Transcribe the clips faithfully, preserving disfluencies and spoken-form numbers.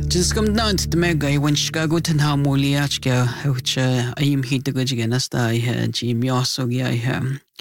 Just come down to the mega when Chicago ten ha moliachka which I am hit the good again as I had Jim Yosso yeah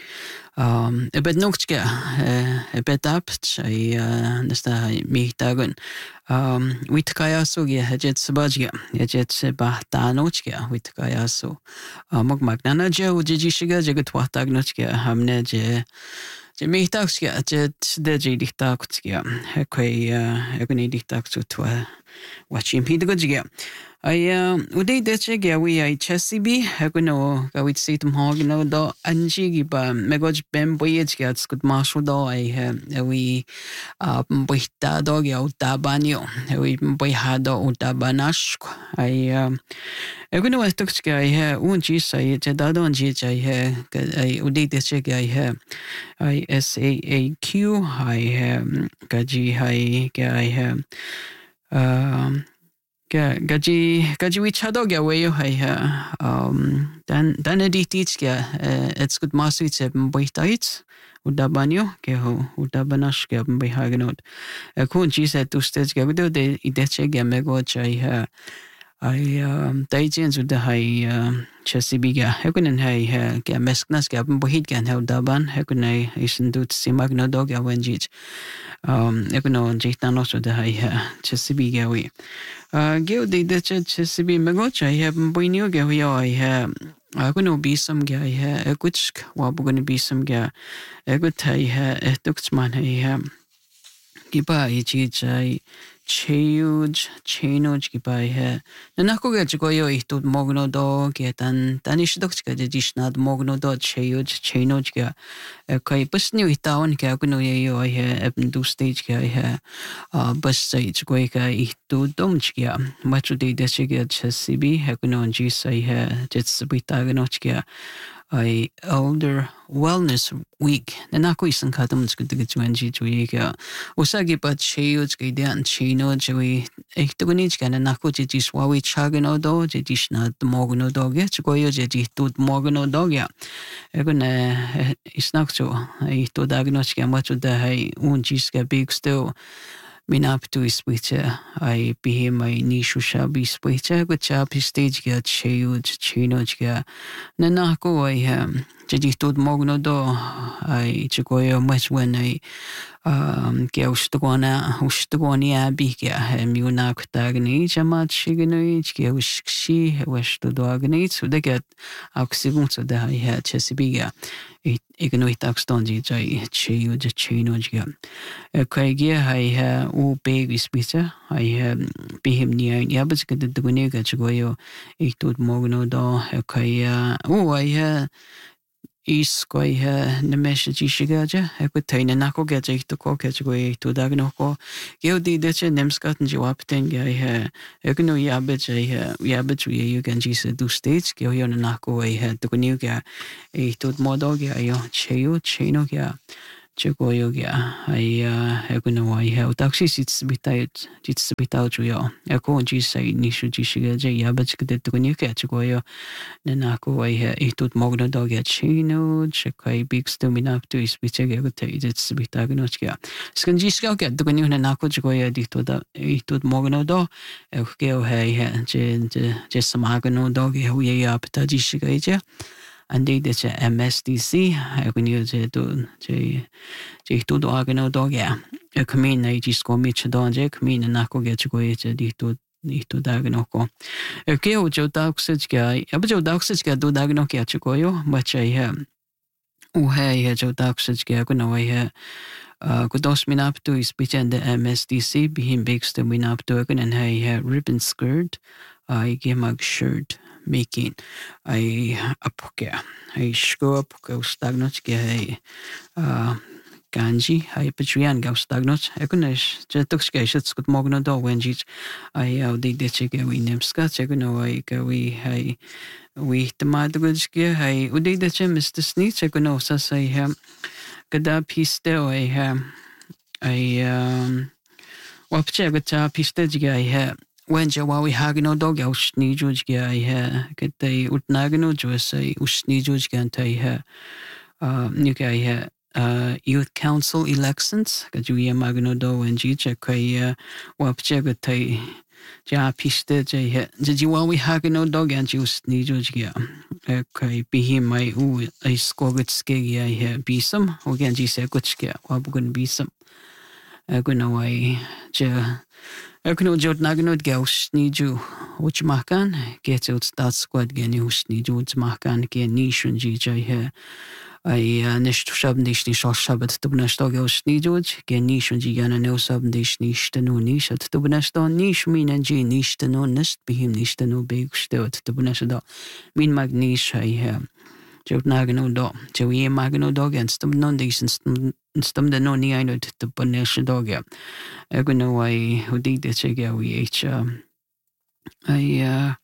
um a bit nochka a bit up I nesta me tagun um with kaya so yeah jet sabajga jet bahta nochka with kaya so mog magnana je uji shiga jagat wahtag nochka hamne je je me taxka jet de je diktakskia koi egni diktaksu twa watching Peter Goodge. I um uday deche gawi I chessibi haguno gawit situm hogno do anji ba megoj bem boyage gats good marshal do I we uh boita dog ya utabanyo we boihado utabanash I um haguno was took I ha unji say jedado anji I uday deche I I S A A Q I um gaji I I have um ga gaji gaji we chado ga we hai um dan dan edit ga it's good masu it's boitait udabanyo ke ho udabanash ga be hagenot kun ji se tu stage ga do de ideche ga mego chai ha I um daijens with the high chesibiga hekunen hai ga mesknas ga bohit gan ha udaban hekunai isen dut simagno dog ga wenjich um ekuno jitano so the high chesibiga we Uh, Gil de the Chesapeake Magocha, I have Boinio Gavio, I have I'm going to be some guy here, a good swab, going to be some guy, a good tie here, a duxman, I have Giba, I Cheuj, Chainuj, Giba here. The Nako Gagoyo, it would Mogno dog, yet and Danish dogs get a dish not Mogno dog, Cheuj, Chainuj, a quite bus new town, Gagono, I hear, Eben do stage guy here, uh, bus stage, Goika, it do domchia, much of the Desiga Chessibi, Haguno, Gis, I hear, Jets Bitaganochia. I older wellness week. The Nako is in Katams good to get to N G to Yaka. Usagi but Cheuj Gideon Chino Joey Ectonic and Nako Jis Wawi Chagano dog, Jedish not the Mogano dog, Goyo Jedi to Mogano dog. Yeah. Egona is not so. I to diagnostic much of the high unjiska big still. Min up to his picture. I be him my niche shall be spitcher, good chap his stage get Cheuj Chino. Nanako I am. Jadi tut mogno do I chikoyo much when I um geustugona ustugonia biga muna kutagni chama chigno geushi west dogni so they get oxygen so that I had chesibiga it ignoit axtonji jai cheu de chino jga kaigia I ha u baby spita I have be him near yabas get the gunega chigoyo it tut mogno do kaya oh I ha is quite a message shigaja. I could tell a knuckle get to cock at way to Dagnoko. Gildi Dutch and Nemscott and Jawapten, I have Egno Yabage, I have Yabage, you can just do states, Gillion and Nako, I had to Gunuga, a tooth modogia, Cheo, Chenogia. Chigoyogia, I uh, Eguno, I have taxis, it's without, it's without you. A conji say Nishu Jishiga, Yabach, the Tunuka, Chigoyo, Nanako, I have it would Mogno dog at Chino, Chekai big stomach up to his Pichega, it's Vitagnochia. Skanjiska get the Gunu Nanako Chigoya, it would Mogno dog, Elgeo, hey, just some Agano dog, we up Tajishiga. And they did a M S D C, I can use it to J to do Agano dog, yeah. A commune, I just go Mitch Donjek, commune and Nako get to go each a D to to Daganoko. A Keo Joe Doxage guy, a Joe Doxage guy do Daganoki at Chicoyo, much I have. Oh, hey, Joe Doxage guy, I know I have. Uh, could those mean up to his pitch and the M S D C be him bigs to win up to again and hey, ribbon skirt, I give my shirt. Making I apoke I go up go stagnot ge uh ganji I petrian go stagnot ekunish jetukske shits good mogno do wenjich I uh de de chege we nemska chegno I go we I we the madgujge I ude de chem Mister Sneak chegno sa say hem gada piste I hem I um wapche gata piste ge I have when Jawawi Hagino dog aus Nijuja, I ha get the Utnagano, Josa, Usnijuja, I ha uh Nuka uh youth council elections, Gajuya Magno do and Jicha Kaya Wapchagatai ja piste je je je wel we hagen no dog en just ni jo ja okay be he mai u I skoget ske ja he bisam o gen ji se kutske wa bugun bisam guna wai je Ekno jod nagnod gaus ni ju uch makan get ut stat squad gen us ni ju uch makan gen nishun ji jai he ai nicht shab nicht ni shabat tu bnashto gaus ni ju gen nishun ji gan no sab nicht nicht no nishat tu bnashto nish min ji nicht no nist bihim nicht no beg stot tu bnashdo min magnish hai he jod nagno do jo ye magno do gen stum non decent stum de no ni I know tu bnash do ga Egwene wai hudi de chege wi each ai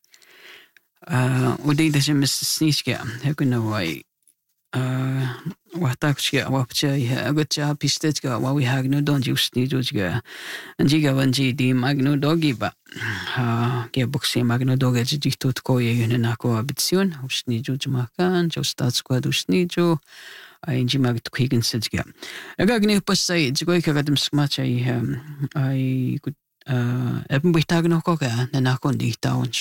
hudi de jem sniske egwene wai watakske wapche agutja pistechga wa wi hagno don just ni jujga anjiga wanji di magno dogi ba ha ke boxe magno doga ji tot ko ye na ko abitsion usni jujma kan jo stat squad usni jo ai ji mag tkigen sejga aga gne pasai jigo ikagadem smacha ai ai eben bitag no ko ga na ko di taun